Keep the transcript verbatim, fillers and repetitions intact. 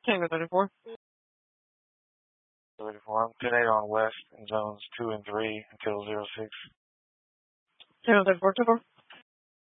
Tango thirty-four. thirty-four. I'm ten eight on West in zones two and three until zero six. Tango thirty-four, two four.